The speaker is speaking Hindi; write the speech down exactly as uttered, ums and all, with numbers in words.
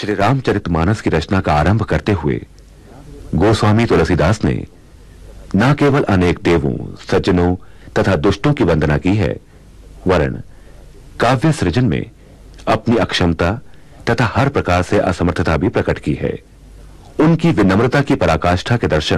श्री रामचरितमानस की रचना का आरंभ करते हुए गोस्वामी तुलसीदास ने न केवल अनेक देवों, सज्जनों तथा दुष्टों की वंदना की है, वरन काव्य सृजन में अपनी अक्षमता तथा हर प्रकार से असमर्थता भी प्रकट की है। उनकी विनम्रता की पराकाष्ठा के दर्शन